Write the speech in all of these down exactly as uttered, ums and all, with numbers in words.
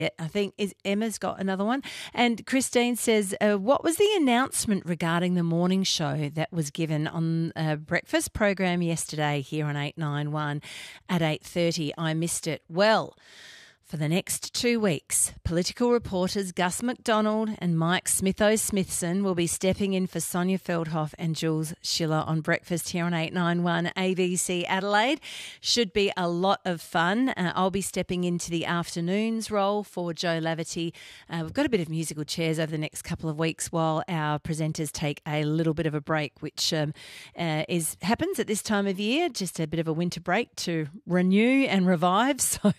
Yeah, I think is Emma's got another one. And Christine says, uh, what was the announcement regarding the morning show that was given on a breakfast program yesterday here on eight nine one at eight thirty? I missed it. Well, for the next two weeks, political reporters Gus McDonald and Mike Smitho-Smithson will be stepping in for Sonia Feldhoff and Jules Schiller on breakfast here on eight nine one A B C Adelaide. Should be a lot of fun. Uh, I'll be stepping into the afternoons role for Joe Laverty. Uh, we've got a bit of musical chairs over the next couple of weeks while our presenters take a little bit of a break, which um, uh, is happens at this time of year, just a bit of a winter break to renew and revive. So...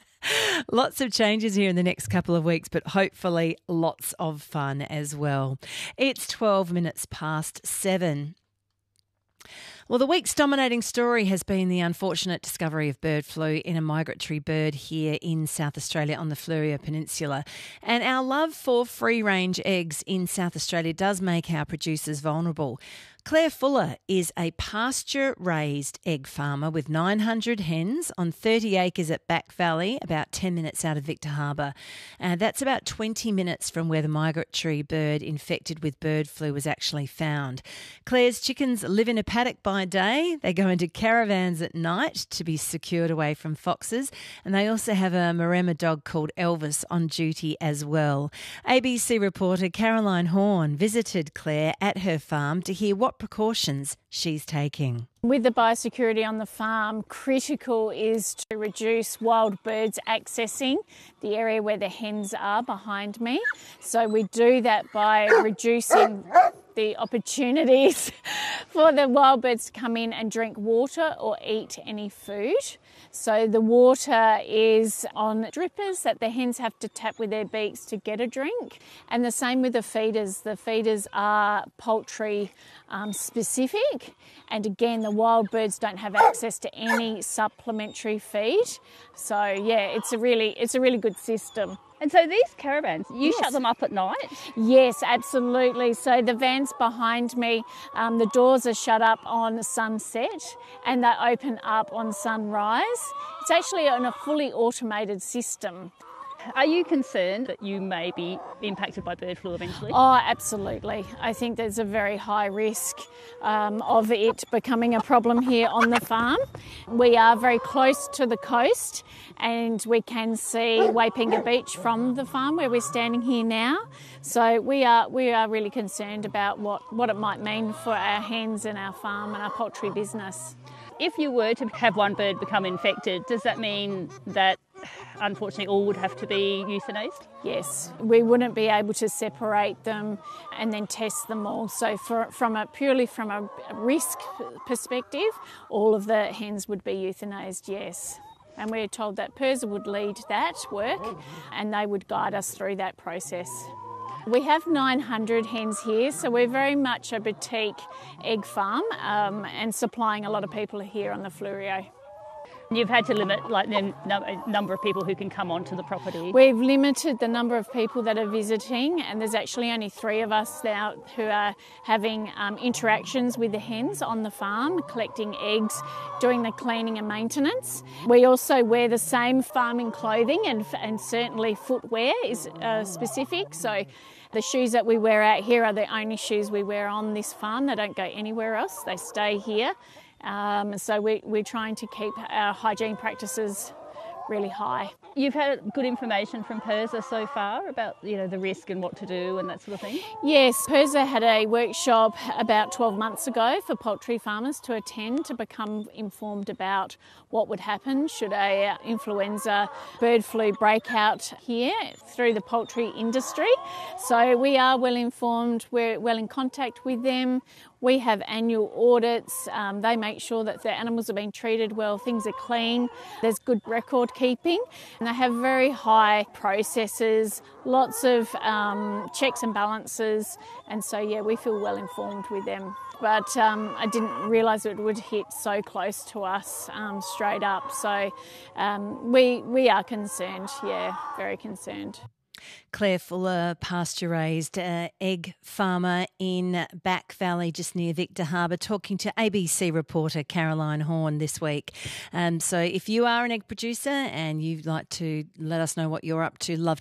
Lots of changes here in the next couple of weeks, but hopefully lots of fun as well. It's twelve minutes past seven. Well, the week's dominating story has been the unfortunate discovery of bird flu in a migratory bird here in South Australia on the Fleurieu Peninsula. And our love for free-range eggs in South Australia does make our producers vulnerable. Claire Fuller is a pasture-raised egg farmer with nine hundred hens on thirty acres at Back Valley, about ten minutes out of Victor Harbour. Uh, that's about twenty minutes from where the migratory bird infected with bird flu was actually found. Claire's chickens live in a paddock by day. They go into caravans at night to be secured away from foxes. And they also have a Maremma dog called Elvis on duty as well. A B C reporter Caroline Horn visited Claire at her farm to hear what precautions she's taking. With the biosecurity on the farm, critical is to reduce wild birds accessing the area where the hens are behind me. So we do that by reducing the opportunities for the wild birds to come in and drink water or eat any food. So the water is on drippers that the hens have to tap with their beaks to get a drink. And the same with the feeders. The feeders are poultry um, specific. And again, the wild birds don't have access to any supplementary feed. So yeah, it's a really, it's a really good system. And so these caravans, you Yes. shut them up at night? Yes, absolutely. So the vans behind me, um, the doors are shut up on sunset and they open up on sunrise. It's actually on a fully automated system. Are you concerned that you may be impacted by bird flu eventually? Oh, absolutely. I think there's a very high risk um, of it becoming a problem here on the farm. We are very close to the coast and we can see Waipinga Beach from the farm where we're standing here now. So we are we are really concerned about what, what it might mean for our hens and our farm and our poultry business. If you were to have one bird become infected, does that mean that unfortunately all would have to be euthanized? Yes, we wouldn't be able to separate them and then test them all. So for, from a purely from a risk perspective, all of the hens would be euthanized, yes. And we're told that PIRSA would lead that work and they would guide us through that process. We have nine hundred hens here, so we're very much a boutique egg farm um, and supplying a lot of people here on the Fleurieu. You've had to limit like the number of people who can come onto the property. We've limited the number of people that are visiting, and there's actually only three of us now who are having um, interactions with the hens on the farm, collecting eggs, doing the cleaning and maintenance. We also wear the same farming clothing, and, and certainly footwear is uh, specific. So the shoes that we wear out here are the only shoes we wear on this farm. They don't go anywhere else. They stay here. Um, so we, we're trying to keep our hygiene practices really high. You've had good information from PIRSA so far about, you know, the risk and what to do and that sort of thing? Yes, PIRSA had a workshop about twelve months ago for poultry farmers to attend to become informed about what would happen should a influenza bird flu break out here through the poultry industry. So we are well informed, we're well in contact with them. We have annual audits. Um, they make sure that the animals are being treated well, things are clean, there's good record keeping. And they have very high processes, lots of um, checks and balances. And so, yeah, we feel well informed with them. But um, I didn't realise it would hit so close to us um, straight up. So um, we, we are concerned, yeah, very concerned. Claire Fuller, pasture-raised uh, egg farmer in Back Valley, just near Victor Harbour, talking to A B C reporter Caroline Horn this week. Um, so if you are an egg producer and you'd like to let us know what you're up to, love